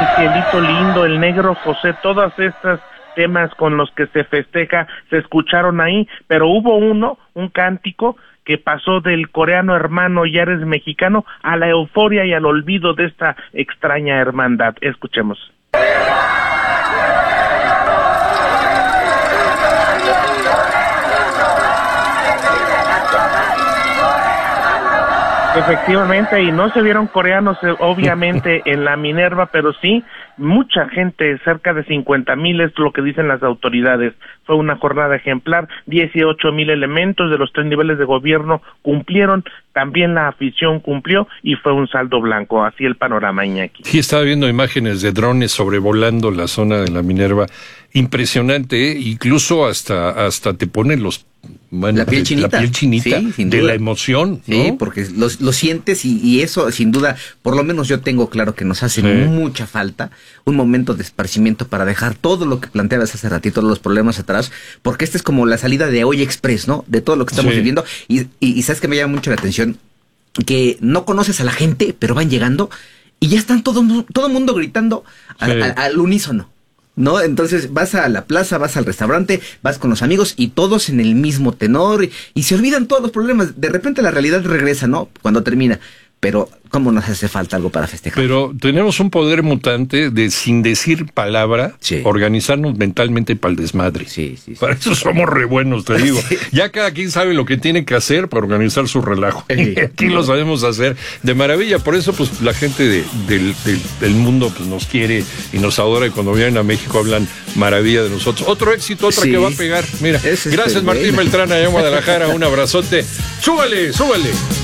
Cielito Lindo, El Negro José, todas estas temas con los que se festeja se escucharon ahí, pero hubo un cántico que pasó del coreano hermano ya eres mexicano a la euforia y al olvido de esta extraña hermandad. Escuchemos. Efectivamente, y no se vieron coreanos obviamente en la Minerva, pero sí mucha gente, cerca de 50,000 es lo que dicen las autoridades. Fue una jornada ejemplar, 18,000 elementos de los 3 niveles de gobierno cumplieron, también la afición cumplió y fue un saldo blanco. Así el panorama, Iñaki. Sí, estaba viendo imágenes de drones sobrevolando la zona de la Minerva. Impresionante, ¿eh? Incluso hasta te ponen la piel chinita, sí, sin duda, de la emoción, ¿no? Sí, porque lo sientes y eso, sin duda, por lo menos yo tengo claro que nos hace mucha falta un momento de esparcimiento para dejar todo lo que planteabas hace ratito, los problemas atrás, porque esta es como la salida de Hoy Express, ¿no? De todo lo que estamos viviendo y sabes que me llama mucho la atención que no conoces a la gente, pero van llegando y ya están todo el mundo gritando al unísono, ¿no? Entonces vas a la plaza, vas al restaurante, vas con los amigos y todos en el mismo tenor y se olvidan todos los problemas. De repente la realidad regresa, ¿no? Cuando termina. Pero ¿cómo nos hace falta algo para festejar? Pero tenemos un poder mutante de, sin decir palabra, organizarnos mentalmente para el desmadre. Sí. Para eso somos re buenos, te digo. Ya cada quien sabe lo que tiene que hacer para organizar su relajo. Aquí lo sabemos hacer de maravilla. Por eso, pues, la gente del mundo pues nos quiere y nos adora. Y cuando vienen a México hablan maravilla de nosotros. Otro éxito, otra que va a pegar. Mira, gracias Martín Beltrán allá en Guadalajara. Un abrazote. ¡Súbale!